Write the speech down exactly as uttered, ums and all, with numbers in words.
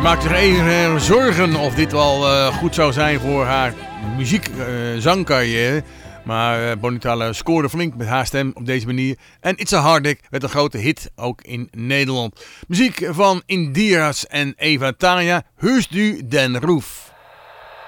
Maakte zich even zorgen of dit wel uh, goed zou zijn voor haar muziek-zangcarrière. Uh, maar uh, Bonnie scoorde flink met haar stem op deze manier. En It's a Hard Day werd een grote hit, ook in Nederland. Muziek van Indiras en Eva Tanja, Heust du den Ruf.